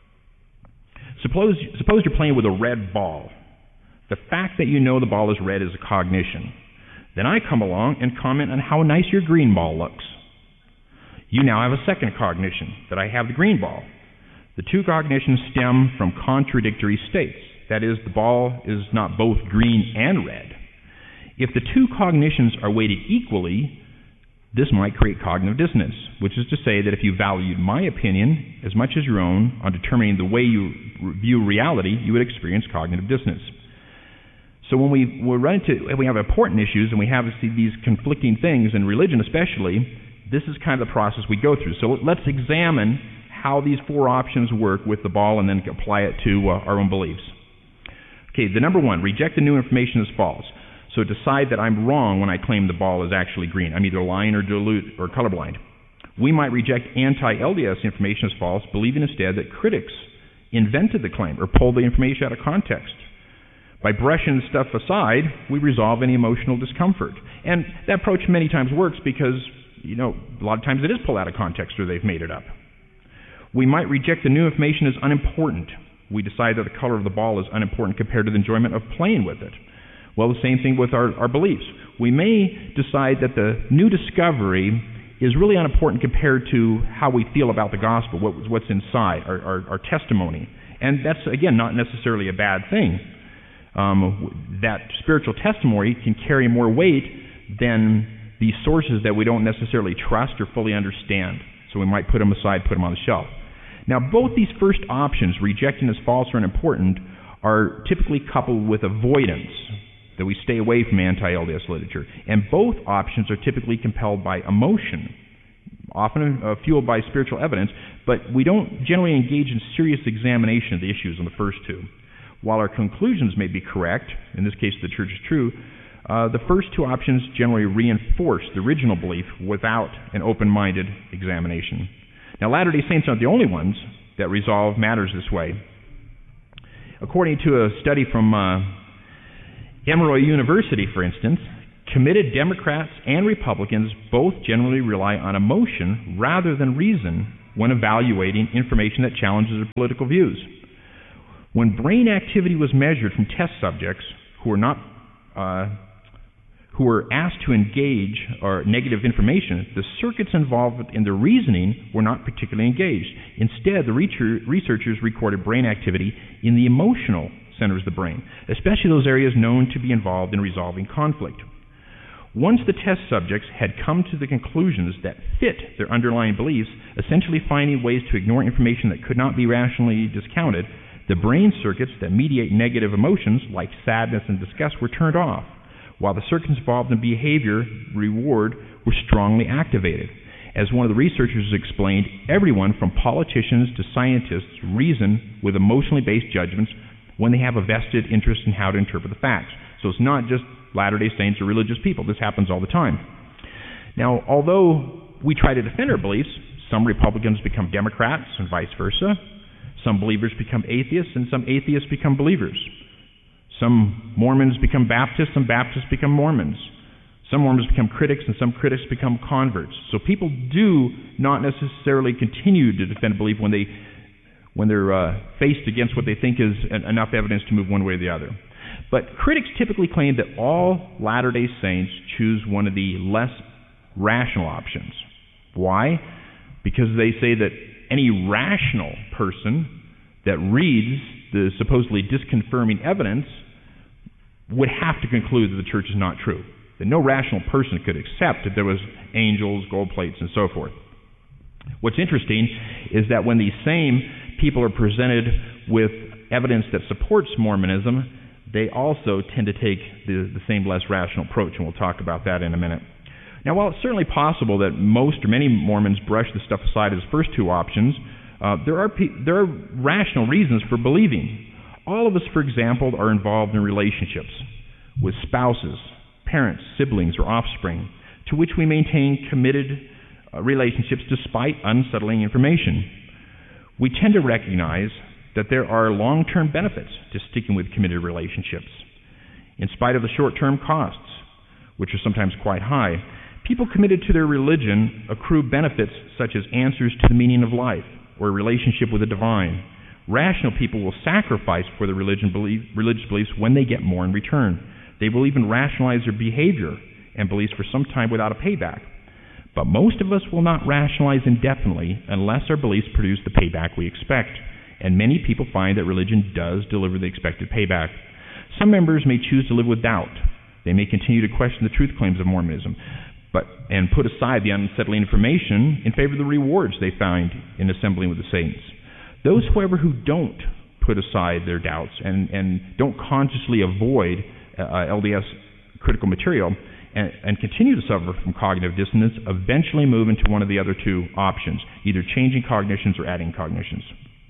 Suppose you're playing with a red ball. The fact that you know the ball is red is a cognition. Then I come along and comment on how nice your green ball looks. You now have a second cognition, that I have the green ball. The 2 cognitions stem from contradictory states. That is, the ball is not both green and red. If the 2 cognitions are weighted equally, this might create cognitive dissonance, which is to say that if you valued my opinion as much as your own on determining the way you view reality, you would experience cognitive dissonance. So when we have important issues and we have these conflicting things, in religion especially, this is kind of the process we go through. So let's examine how these 4 options work with the ball and then apply it to our own beliefs. Okay, the number 1, reject the new information as false. So decide that I'm wrong when I claim the ball is actually green. I'm either lying or colorblind. We might reject anti-LDS information as false, believing instead that critics invented the claim or pulled the information out of context. By brushing the stuff aside, we resolve any emotional discomfort. And that approach many times works because, a lot of times it is pulled out of context or they've made it up. We might reject the new information as unimportant. We decide that the color of the ball is unimportant compared to the enjoyment of playing with it. Well, the same thing with our beliefs. We may decide that the new discovery is really unimportant compared to how we feel about the gospel, what's inside, our testimony. And that's, again, not necessarily a bad thing. That spiritual testimony can carry more weight than the sources that we don't necessarily trust or fully understand. So we might put them aside, put them on the shelf. Now, both these first options, rejecting as false or unimportant, are typically coupled with avoidance, that we stay away from anti-LDS literature. And both options are typically compelled by emotion, often fueled by spiritual evidence, but we don't generally engage in serious examination of the issues on the first 2. While our conclusions may be correct, in this case the church is true, the first 2 options generally reinforce the original belief without an open-minded examination. Now, Latter-day Saints aren't the only ones that resolve matters this way. According to a study from Emory University, for instance, committed Democrats and Republicans both generally rely on emotion rather than reason when evaluating information that challenges their political views. When brain activity was measured from test subjects who were asked to engage or negative information, the circuits involved in the reasoning were not particularly engaged. Instead, the researchers recorded brain activity in the emotional centers of the brain, especially those areas known to be involved in resolving conflict. Once the test subjects had come to the conclusions that fit their underlying beliefs, essentially finding ways to ignore information that could not be rationally discounted, the brain circuits that mediate negative emotions, like sadness and disgust, were turned off, while the circuits involved in behavior reward were strongly activated. As one of the researchers explained, everyone from politicians to scientists reason with emotionally based judgments when they have a vested interest in how to interpret the facts. So it's not just Latter-day Saints or religious people. This happens all the time. Now, although we try to defend our beliefs, some Republicans become Democrats and vice versa. Some believers become atheists and some atheists become believers. Some Mormons become Baptists and Baptists become Mormons. Some Mormons become critics and some critics become converts. So people do not necessarily continue to defend a belief when they're faced against what they think is enough evidence to move one way or the other. But critics typically claim that all Latter-day Saints choose one of the less rational options. Why? Because they say that any rational person that reads the supposedly disconfirming evidence would have to conclude that the church is not true. That no rational person could accept that there was angels, gold plates, and so forth. What's interesting is that when these same people are presented with evidence that supports Mormonism, they also tend to take the same less rational approach, and we'll talk about that in a minute. Now, while it's certainly possible that most or many Mormons brush this stuff aside as first two options, there are rational reasons for believing. All of us, for example, are involved in relationships with spouses, parents, siblings, or offspring, to which we maintain committed relationships despite unsettling information. We tend to recognize that there are long-term benefits to sticking with committed relationships. In spite of the short-term costs, which are sometimes quite high, people committed to their religion accrue benefits such as answers to the meaning of life or a relationship with the divine. Rational people will sacrifice for their religious beliefs when they get more in return. They will even rationalize their behavior and beliefs for some time without a payback. But most of us will not rationalize indefinitely unless our beliefs produce the payback we expect. And many people find that religion does deliver the expected payback. Some members may choose to live with doubt. They may continue to question the truth claims of Mormonism, and put aside the unsettling information in favor of the rewards they find in assembling with the saints. Those, however, who don't put aside their doubts and don't consciously avoid LDS critical material and continue to suffer from cognitive dissonance, eventually move into one of the other two options, either changing cognitions or adding cognitions.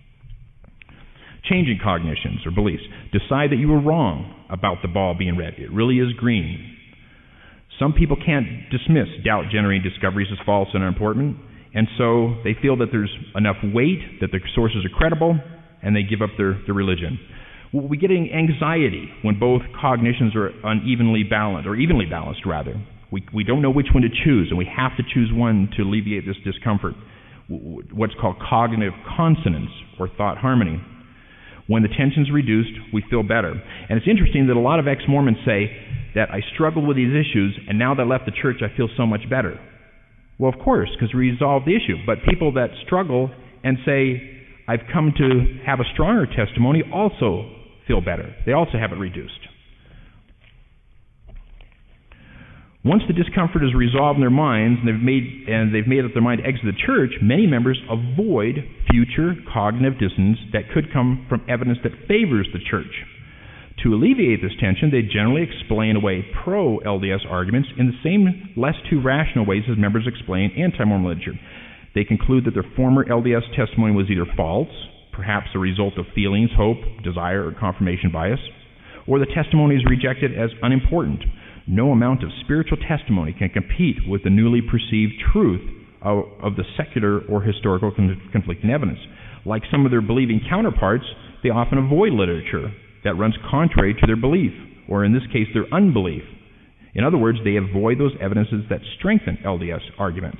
Changing cognitions or beliefs. Decide that you were wrong about the ball being red. It really is green. Some people can't dismiss doubt-generating discoveries as false and unimportant, and so they feel that there's enough weight, that their sources are credible, and they give up their religion. We get anxiety when both cognitions are unevenly balanced, or evenly balanced, rather. We don't know which one to choose, and we have to choose one to alleviate this discomfort, what's called cognitive consonance, or thought harmony. When the tension's reduced, we feel better. And it's interesting that a lot of ex-Mormons say that I struggled with these issues, and now that I left the church, I feel so much better. Well, of course, because we resolved the issue. But people that struggle and say, I've come to have a stronger testimony, also feel better. They also have it reduced. Once the discomfort is resolved in their minds and they've made up their mind to exit the church, many members avoid future cognitive dissonance that could come from evidence that favors the church. To alleviate this tension, they generally explain away pro-LDS arguments in the same less too rational ways as members explain anti-Mormon literature. They conclude that their former LDS testimony was either false, perhaps a result of feelings, hope, desire, or confirmation bias, or the testimony is rejected as unimportant. No amount of spiritual testimony can compete with the newly perceived truth of the secular or historical conflicting evidence. Like some of their believing counterparts, they often avoid literature that runs contrary to their belief, or in this case, their unbelief. In other words, they avoid those evidences that strengthen LDS arguments.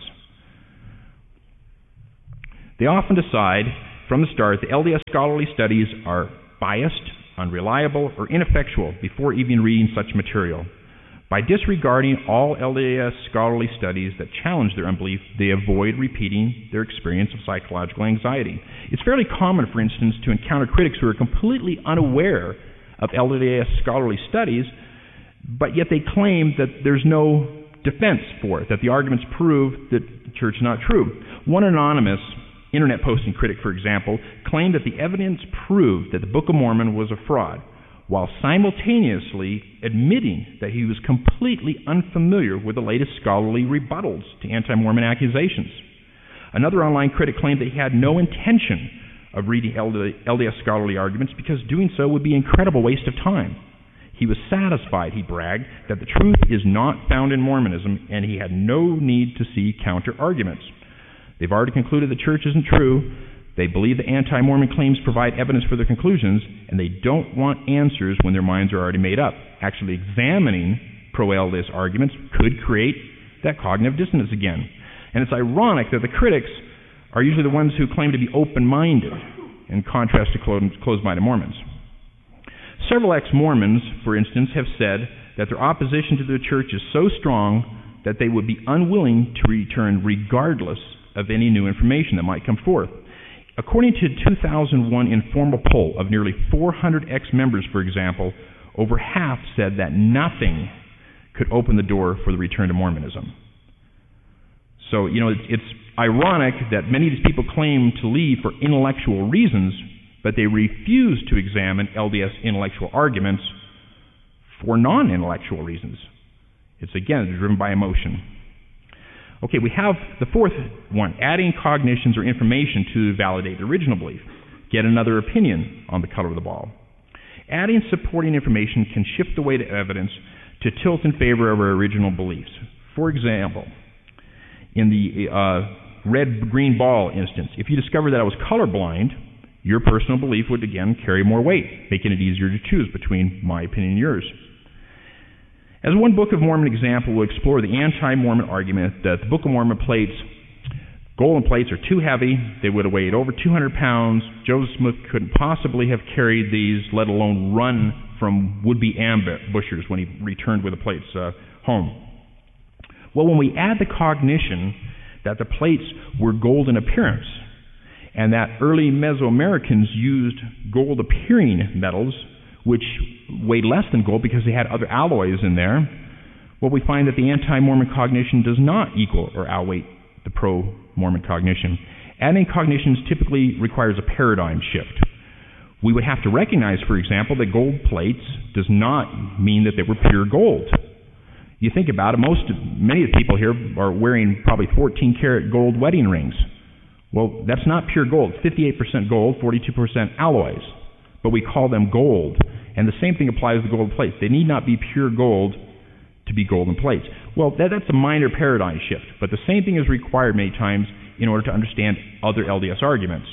They often decide from the start that LDS scholarly studies are biased, unreliable, or ineffectual before even reading such material. By disregarding all LDS scholarly studies that challenge their unbelief, they avoid repeating their experience of psychological anxiety. It's fairly common, for instance, to encounter critics who are completely unaware of LDS scholarly studies, but yet they claim that there's no defense for it, that the arguments prove that the church is not true. One anonymous internet posting critic, for example, claimed that the evidence proved that the Book of Mormon was a fraud, while simultaneously admitting that he was completely unfamiliar with the latest scholarly rebuttals to anti-Mormon accusations. Another online critic claimed that he had no intention of reading LDS scholarly arguments because doing so would be an incredible waste of time. He was satisfied, he bragged, that the truth is not found in Mormonism, and he had no need to see counter-arguments. They've already concluded the church isn't true. They believe the anti-Mormon claims provide evidence for their conclusions, and they don't want answers when their minds are already made up. Actually examining pro-LDS arguments could create that cognitive dissonance again. And it's ironic that the critics are usually the ones who claim to be open-minded, in contrast to closed-minded Mormons. Several ex-Mormons, for instance, have said that their opposition to the church is so strong that they would be unwilling to return regardless of any new information that might come forth. According to a 2001 informal poll of nearly 400 ex-members, for example, over half said that nothing could open the door for the return to Mormonism. So, it's ironic that many of these people claim to leave for intellectual reasons, but they refuse to examine LDS intellectual arguments for non-intellectual reasons. It's, again, driven by emotion. Okay, we have the fourth one, adding cognitions or information to validate the original belief. Get another opinion on the color of the ball. Adding supporting information can shift the weight of evidence to tilt in favor of our original beliefs. For example, in the red-green ball instance, if you discovered that I was colorblind, your personal belief would again carry more weight, making it easier to choose between my opinion and yours. As one Book of Mormon example will explore the anti-Mormon argument that the Book of Mormon plates, golden plates, are too heavy. They would have weighed over 200 pounds. Joseph Smith couldn't possibly have carried these, let alone run from would-be ambushers when he returned with the plates home. Well, when we add the cognition that the plates were gold in appearance, and that early Mesoamericans used gold-appearing metals, which weighed less than gold because they had other alloys in there, well, we find that the anti-Mormon cognition does not equal or outweigh the pro-Mormon cognition. Adding cognitions typically requires a paradigm shift. We would have to recognize, for example, that gold plates does not mean that they were pure gold. You think about it, many of the people here are wearing probably 14-karat gold wedding rings. Well, that's not pure gold. It's 58% gold, 42% alloys. But we call them gold. And the same thing applies to gold plates. They need not be pure gold to be golden plates. Well, that's a minor paradigm shift. But the same thing is required many times in order to understand other LDS arguments.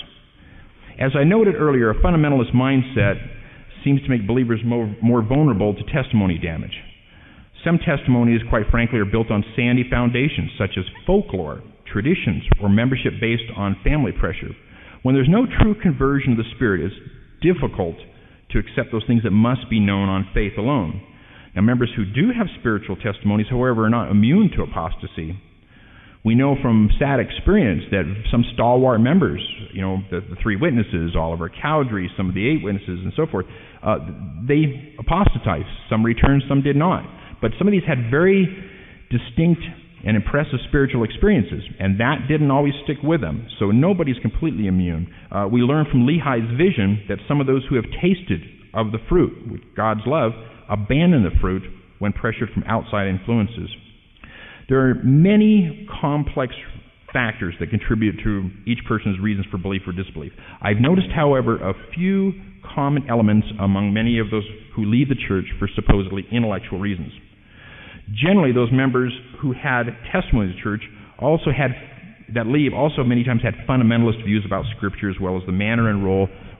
As I noted earlier, a fundamentalist mindset seems to make believers more vulnerable to testimony damage. Some testimonies, quite frankly, are built on sandy foundations, such as folklore, traditions, or membership based on family pressure. When there's no true conversion of the Spirit, it's difficult to accept those things that must be known on faith alone. Now, members who do have spiritual testimonies, however, are not immune to apostasy. We know from sad experience that some stalwart members, the three witnesses, Oliver Cowdery, some of the 8 witnesses, and so forth, they apostatized. Some returned, some did not. But some of these had very distinct and impressive spiritual experiences, and that didn't always stick with them. So nobody's completely immune. We learn from Lehi's vision that some of those who have tasted of the fruit, with God's love, abandon the fruit when pressured from outside influences. There are many complex factors that contribute to each person's reasons for belief or disbelief. I've noticed, however, a few common elements among many of those who leave the church for supposedly intellectual reasons. Generally, those members who had testimony of the church also many times had fundamentalist views about Scripture, as well as the manner and role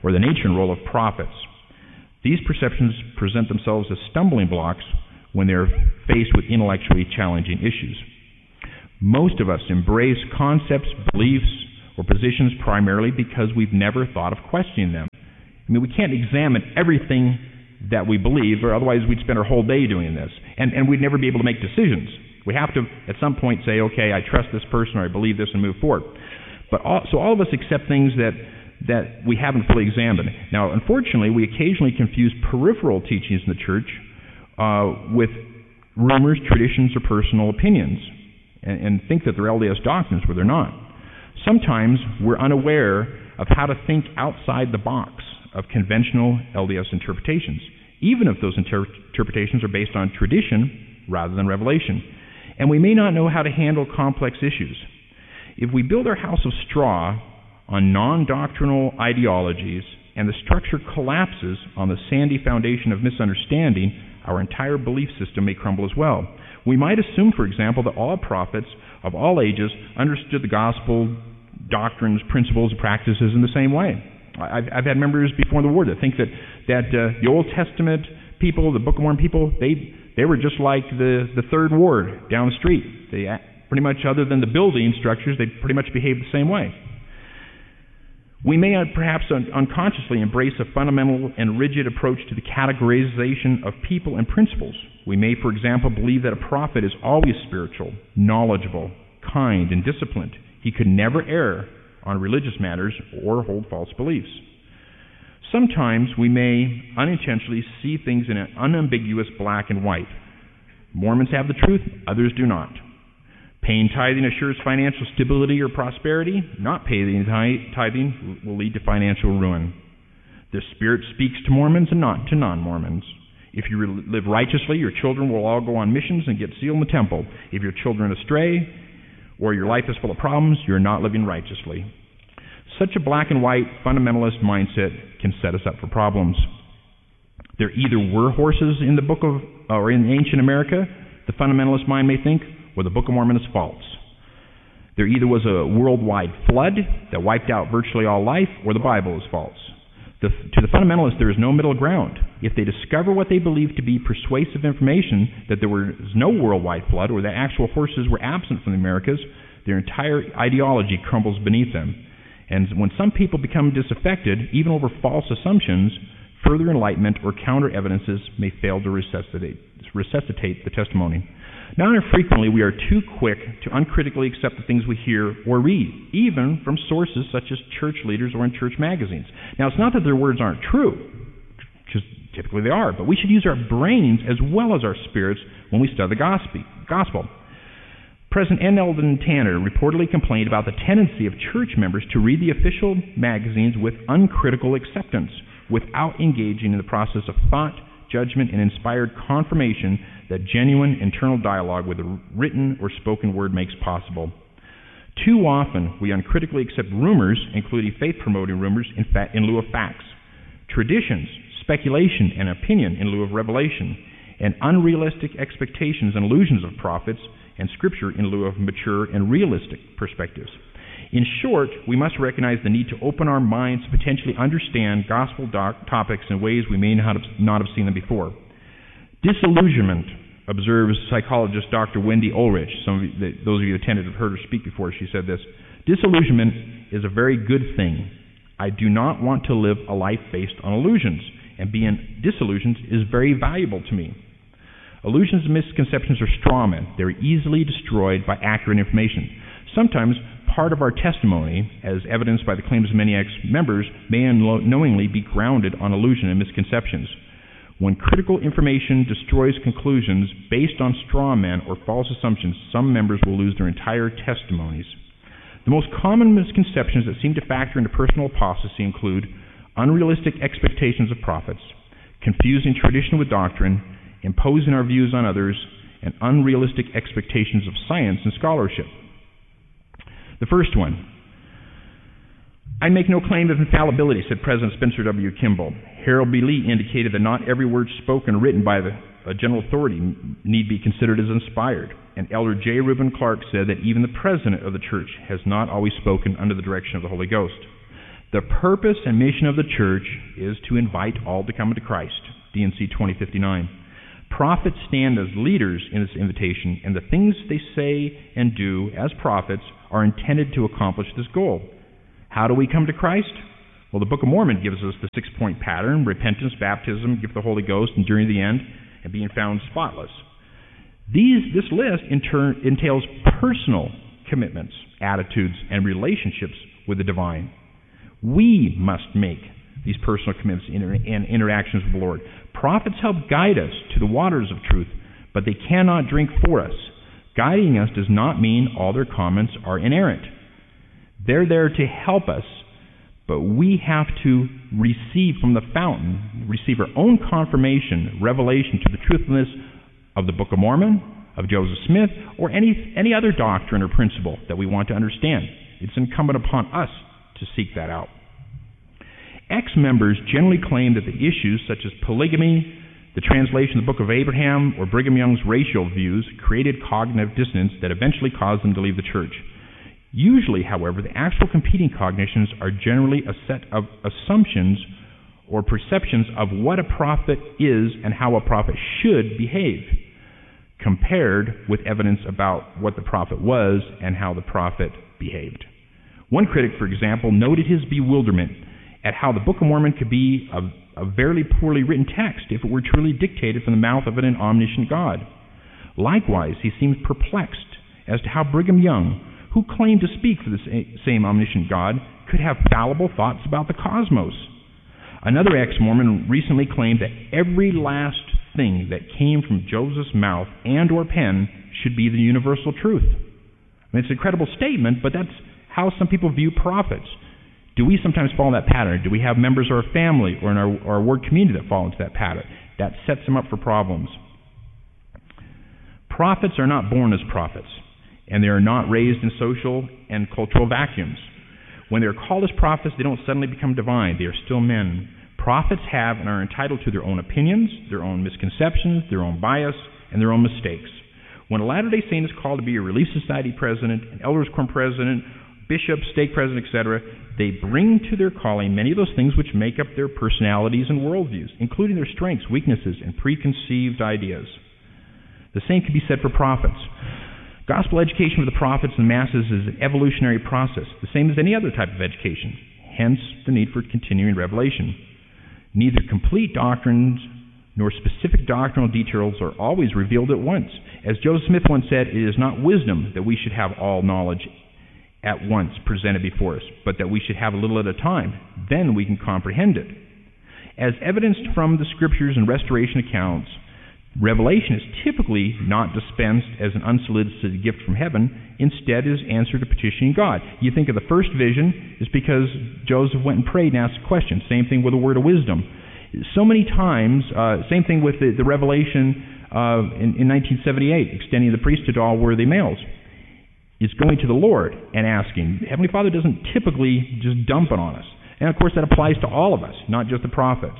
or the nature and role of prophets. These perceptions present themselves as stumbling blocks when they are faced with intellectually challenging issues. Most of us embrace concepts, beliefs, or positions primarily because we've never thought of questioning them. I mean, we can't examine everything that we believe, or otherwise we'd spend our whole day doing this, and we'd never be able to make decisions. We have to, at some point, say, okay, I trust this person, or I believe this, and move forward. So all of us accept things that we haven't fully examined. Now, unfortunately, we occasionally confuse peripheral teachings in the church with rumors, traditions, or personal opinions, and think that they're LDS doctrines where they're not. Sometimes we're unaware of how to think outside the box of conventional LDS interpretations, even if those interpretations are based on tradition rather than revelation. And we may not know how to handle complex issues. If we build our house of straw on non-doctrinal ideologies and the structure collapses on the sandy foundation of misunderstanding, our entire belief system may crumble as well. We might assume, for example, that all prophets of all ages understood the gospel, doctrines, principles, and practices in the same way. I've had members before the war that think that the Old Testament people, the Book of Mormon people, they were just like the Third Ward down the street. They pretty much, other than the building structures, they pretty much behaved the same way. We may perhaps unconsciously embrace a fundamental and rigid approach to the categorization of people and principles. We may, for example, believe that a prophet is always spiritual, knowledgeable, kind, and disciplined. He could never err on religious matters or hold false beliefs. Sometimes we may unintentionally see things in an unambiguous black and white. Mormons have the truth, others do not. Paying tithing assures financial stability or prosperity. Not paying tithing will lead to financial ruin. The Spirit speaks to Mormons and not to non-Mormons. If you live righteously, your children will all go on missions and get sealed in the temple. If your children astray, or your life is full of problems, you're not living righteously. Such a black and white fundamentalist mindset can set us up for problems. There either were horses in the book of, or in ancient America, the fundamentalist mind may think, or the Book of Mormon is false. There either was a worldwide flood that wiped out virtually all life, or the Bible is false. To the fundamentalists, there is no middle ground. If they discover what they believe to be persuasive information, that there was no worldwide flood, or that actual horses were absent from the Americas, their entire ideology crumbles beneath them. And when some people become disaffected, even over false assumptions, further enlightenment or counter evidences may fail to resuscitate the testimony. Not infrequently, we are too quick to uncritically accept the things we hear or read, even from sources such as church leaders or in church magazines. Now, it's not that their words aren't true, because typically they are, but we should use our brains as well as our spirits when we study the gospel. President N. Eldon Tanner reportedly complained about the tendency of church members to read the official magazines with uncritical acceptance, without engaging in the process of thought, judgment, and inspired confirmation that genuine internal dialogue with a written or spoken word makes possible. Too often, we uncritically accept rumors, including faith-promoting rumors, in lieu of facts, traditions, speculation, and opinion in lieu of revelation, and unrealistic expectations and illusions of prophets and Scripture in lieu of mature and realistic perspectives. In short, we must recognize the need to open our minds to potentially understand gospel topics in ways we may not have seen them before. Disillusionment, observes psychologist Dr. Wendy Ulrich. Those of you who attended have heard her speak before. She said this: disillusionment is a very good thing. I do not want to live a life based on illusions, and being disillusioned is very valuable to me. Illusions and misconceptions are straw men. They're easily destroyed by accurate information. Sometimes part of our testimony, as evidenced by the claims of many ex-members, may unknowingly be grounded on illusion and misconceptions. When critical information destroys conclusions based on straw men or false assumptions, some members will lose their entire testimonies. The most common misconceptions that seem to factor into personal apostasy include unrealistic expectations of prophets, confusing tradition with doctrine, imposing our views on others, and unrealistic expectations of science and scholarship. The first one: I make no claim of infallibility, said President Spencer W. Kimball. Harold B. Lee indicated that not every word spoken or written by a general authority need be considered as inspired. And Elder J. Reuben Clark said that even the president of the church has not always spoken under the direction of the Holy Ghost. The purpose and mission of the church is to invite all to come to Christ. D&C 2059. Prophets stand as leaders in this invitation, and the things they say and do as prophets are intended to accomplish this goal. How do we come to Christ? Well, the Book of Mormon gives us the 6-point pattern: repentance, baptism, gift of the Holy Ghost, enduring to the end, and being found spotless. This list in turn entails personal commitments, attitudes, and relationships with the divine. We must make these personal commitments and interactions with the Lord. Prophets help guide us to the waters of truth, but they cannot drink for us. Guiding us does not mean all their comments are inerrant. They're there to help us, but we have to receive from the fountain, receive our own confirmation, revelation to the truthfulness of the Book of Mormon, of Joseph Smith, or any other doctrine or principle that we want to understand. It's incumbent upon us to seek that out. Ex-members generally claim that the issues such as polygamy, the translation of the Book of Abraham, or Brigham Young's racial views created cognitive dissonance that eventually caused them to leave the church. Usually, however, the actual competing cognitions are generally a set of assumptions or perceptions of what a prophet is and how a prophet should behave, compared with evidence about what the prophet was and how the prophet behaved. One critic, for example, noted his bewilderment at how the Book of Mormon could be a very poorly written text if it were truly dictated from the mouth of an omniscient God. Likewise, he seemed perplexed as to how Brigham Young, who claimed to speak for the same omniscient God, could have fallible thoughts about the cosmos. Another ex-Mormon recently claimed that every last thing that came from Joseph's mouth and or pen should be the universal truth. I mean, it's an incredible statement, but that's how some people view prophets. Do we sometimes follow that pattern? Do we have members of our family or in our work community that fall into that pattern? That sets them up for problems. Prophets are not born as prophets, and they are not raised in social and cultural vacuums. When they are called as prophets, they don't suddenly become divine. They are still men. Prophets have and are entitled to their own opinions, their own misconceptions, their own bias, and their own mistakes. When a Latter-day Saint is called to be a Relief Society president, an Elders Quorum president, bishop, stake president, etc., they bring to their calling many of those things which make up their personalities and worldviews, including their strengths, weaknesses, and preconceived ideas. The same can be said for prophets. Gospel education for the prophets and masses is an evolutionary process, the same as any other type of education, hence the need for continuing revelation. Neither complete doctrines nor specific doctrinal details are always revealed at once. As Joseph Smith once said, it is not wisdom that we should have all knowledge at once presented before us, but that we should have a little at a time. Then we can comprehend it. As evidenced from the scriptures and restoration accounts, revelation is typically not dispensed as an unsolicited gift from heaven. Instead, it is answered to petitioning God. You think of the first vision is because Joseph went and prayed and asked a question. Same thing with a word of wisdom. So many times, same thing with the revelation in 1978, extending the priesthood to all worthy males. It's going to the Lord and asking. Heavenly Father doesn't typically just dump it on us. And of course that applies to all of us, not just the prophets.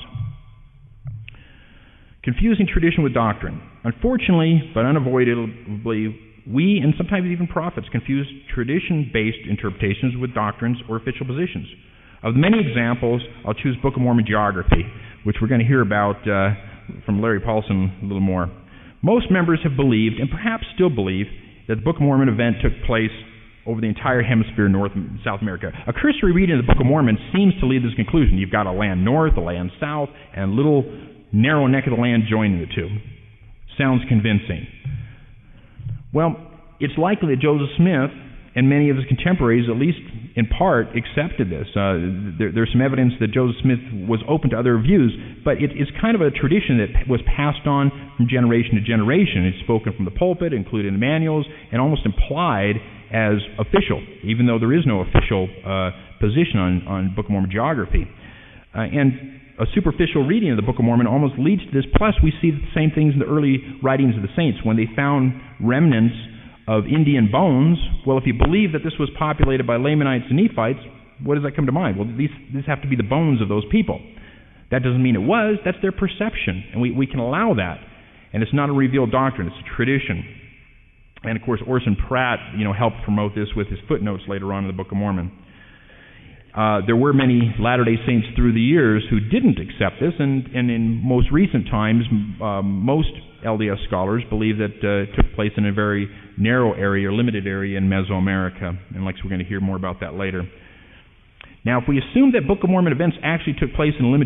Confusing tradition with doctrine. Unfortunately, but unavoidably, we and sometimes even prophets confuse tradition-based interpretations with doctrines or official positions. Of many examples, I'll choose Book of Mormon geography, which we're going to hear about from Larry Paulson a little more. Most members have believed, and perhaps still believe, that the Book of Mormon event took place over the entire hemisphere, North and South America. A cursory reading of the Book of Mormon seems to lead to this conclusion. You've got a land north, a land south, and a little narrow neck of the land joining the two. Sounds convincing. Well, it's likely that Joseph Smith and many of his contemporaries, at least in part, accepted this. There's some evidence that Joseph Smith was open to other views, but it's kind of a tradition that was passed on from generation to generation. It's spoken from the pulpit, included in manuals, and almost implied as official, even though there is no official position on Book of Mormon geography. And a superficial reading of the Book of Mormon almost leads to this. Plus, we see the same things in the early writings of the saints. When they found remnants of Indian bones, well, if you believe that this was populated by Lamanites and Nephites, what does that come to mind? Well, these have to be the bones of those people. That doesn't mean it was. That's their perception, and we can allow that. And it's not a revealed doctrine. It's a tradition. And, of course, Orson Pratt, helped promote this with his footnotes later on in the Book of Mormon. there were many Latter-day Saints through the years who didn't accept this, and in most recent times, most LDS scholars believe that it took place in a very narrow area, or limited area in Mesoamerica. And we're going to hear more about that later. Now, if we assume that Book of Mormon events actually took place in a limited